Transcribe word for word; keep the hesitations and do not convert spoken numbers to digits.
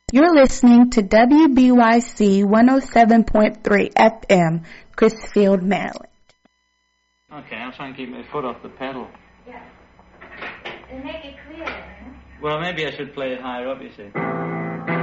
You're listening to W B Y C one oh seven point three F M, Crisfield, Maryland. Okay, I'll try and keep my foot off the pedal. Yeah. And make it clear. Huh? Well, maybe I should play it higher up, you see.